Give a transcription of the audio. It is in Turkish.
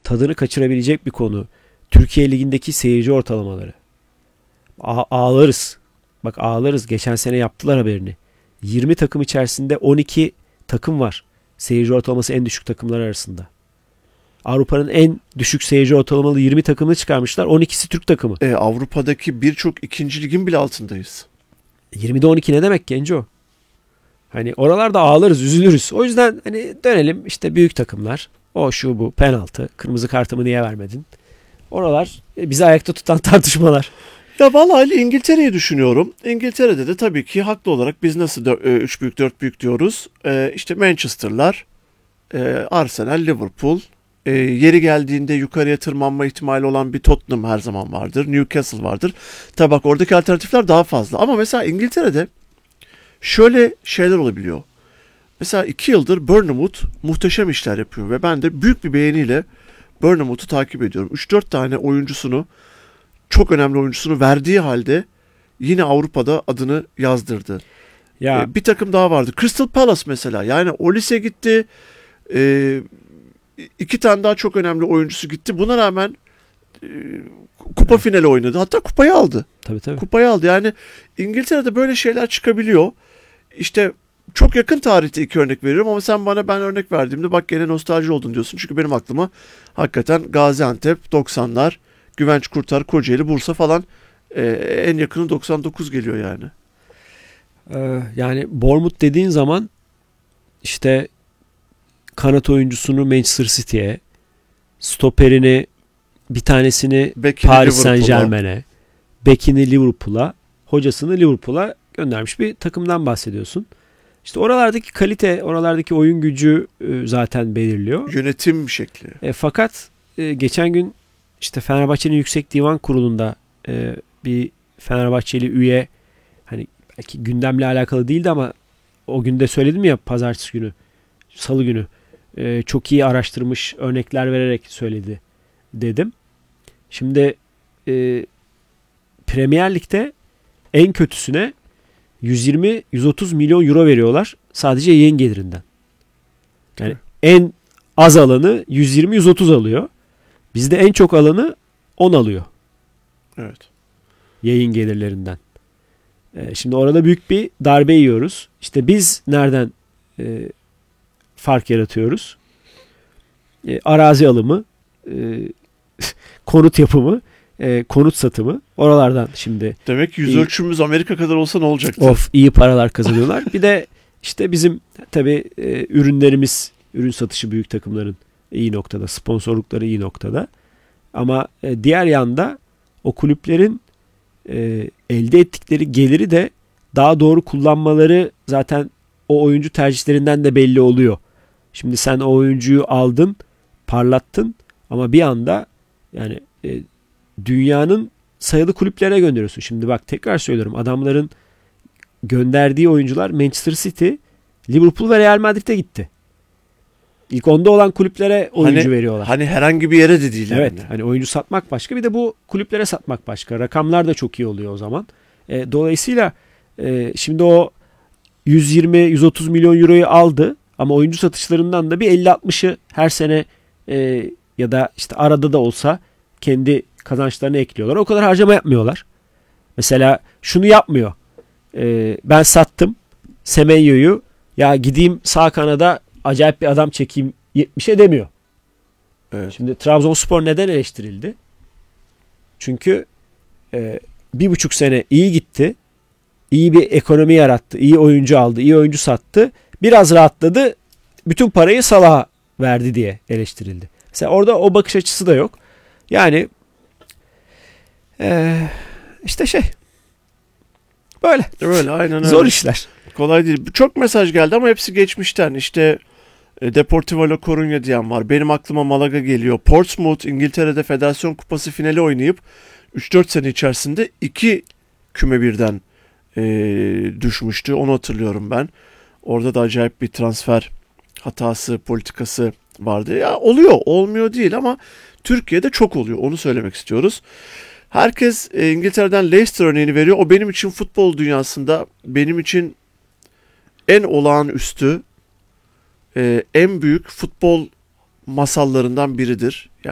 tadını kaçırabilecek bir konu. Türkiye Ligi'ndeki seyirci ortalamaları. Ağlarız. Bak ağlarız. Geçen sene yaptılar haberini. 20 takım içerisinde 12 takım var. Seyirci ortalaması en düşük takımlar arasında. Avrupa'nın en düşük seyirci ortalamalı 20 takımını çıkarmışlar. 12'si Türk takımı. Avrupa'daki birçok ikinci ligin bile altındayız. 20'de 12 ne demek Genco? Hani oralarda ağlarız, üzülürüz. O yüzden hani dönelim işte büyük takımlar. O şu bu penaltı. Kırmızı kartımı niye vermedin? Oralar bizi ayakta tutan tartışmalar. Ya vallahi İngiltere'yi düşünüyorum. İngiltere'de de tabii ki haklı olarak biz nasıl 3 büyük 4 büyük diyoruz. İşte Manchester'lar, Arsenal, Liverpool, yeri geldiğinde yukarıya tırmanma ihtimali olan bir Tottenham her zaman vardır. Newcastle vardır. Tabii bak oradaki alternatifler daha fazla. Ama mesela İngiltere'de şöyle şeyler olabiliyor. Mesela 2 yıldır Bournemouth muhteşem işler yapıyor ve ben de büyük bir beğeniyle Bournemouth'u takip ediyorum. 3-4 tane oyuncusunu, çok önemli oyuncusunu verdiği halde yine Avrupa'da adını yazdırdı. Ya Bir takım daha vardı. Crystal Palace mesela. Yani Olise gitti. 2 tane daha çok önemli oyuncusu gitti. Buna rağmen kupa finali oynadı. Hatta kupayı aldı. tabii. Kupayı aldı. Yani İngiltere'de böyle şeyler çıkabiliyor. İşte çok yakın tarihte 2 örnek veriyorum ama sen bana ben örnek verdiğimde bak gene nostalji oldun diyorsun. Çünkü benim aklıma hakikaten Gaziantep, 90'lar, Güvenç Kurtar, Kocaeli, Bursa falan en yakını 99 geliyor yani. Yani Bournemouth dediğin zaman işte kanat oyuncusunu Manchester City'ye, stoperini bir tanesini Bekini Paris Liverpool'a. Saint-Germain'e, bekini Liverpool'a, hocasını Liverpool'a göndermiş bir takımdan bahsediyorsun. İşte oralardaki kalite, oralardaki oyun gücü zaten belirliyor. Yönetim şekli. Fakat geçen gün işte Fenerbahçe'nin Yüksek Divan Kurulu'nda bir Fenerbahçeli üye, hani belki gündemle alakalı değildi ama o günde söyledim ya, pazartesi günü, salı günü çok iyi araştırmış, örnekler vererek söyledi dedim. Şimdi Premier Lig'de en kötüsüne 120-130 milyon euro veriyorlar sadece yayın gelirinden. Yani en az alanı 120-130 alıyor. Bizde en çok alanı 10 alıyor. Evet. Yayın gelirlerinden. Şimdi orada büyük bir darbe yiyoruz. İşte biz nereden fark yaratıyoruz? Arazi alımı, konut yapımı, konut satımı. Oralardan şimdi. Demek ki yüz ölçümümüz Amerika kadar olsa ne olacaktı? Of, iyi paralar kazanıyorlar. Bir de işte bizim tabii ürünlerimiz, ürün satışı büyük takımların iyi noktada. Sponsorlukları iyi noktada. Ama diğer yanda o kulüplerin elde ettikleri geliri de daha doğru kullanmaları zaten o oyuncu tercihlerinden de belli oluyor. Şimdi sen o oyuncuyu aldın, parlattın ama bir anda yani dünyanın sayılı kulüplere gönderiyorsun. Şimdi bak tekrar söylüyorum, adamların gönderdiği oyuncular Manchester City, Liverpool ve Real Madrid'e gitti. İlk 10'da olan kulüplere oyuncu veriyorlar. Hani herhangi bir yere de değil evet, yani. hani oyuncu satmak başka, bir de bu kulüplere satmak başka. Rakamlar da çok iyi oluyor o zaman. Dolayısıyla şimdi o 120-130 milyon euroyu aldı ama oyuncu satışlarından da bir 50-60'ı her sene ya da işte arada da olsa kendi kazançlarını ekliyorlar. O kadar harcama yapmıyorlar. Mesela şunu yapmıyor. Ben sattım Semenyo'yu, ya gideyim sağ kanada acayip bir adam çekeyim 70'e demiyor. Evet. Şimdi Trabzonspor neden eleştirildi? Çünkü 1,5 sene iyi gitti. İyi bir ekonomi yarattı. İyi oyuncu aldı. İyi oyuncu sattı. Biraz rahatladı. Bütün parayı Salah'a verdi diye eleştirildi. Mesela orada o bakış açısı da yok. Yani işte böyle. Öyle, aynen öyle. Zor işler. Kolay değil. Çok mesaj geldi ama hepsi geçmişten. İşte Deportivo La Coruña diyen var. Benim aklıma Malaga geliyor. Portsmouth İngiltere'de Federasyon Kupası finali oynayıp 3-4 sene içerisinde 2 küme birden düşmüştü. Onu hatırlıyorum ben. Orada da acayip bir transfer hatası, politikası vardı. Ya oluyor, olmuyor değil ama Türkiye'de çok oluyor. Onu söylemek istiyoruz. Herkes İngiltere'den Leicester örneğini veriyor. O benim için futbol dünyasında benim için en olağanüstü, en büyük futbol masallarından biridir.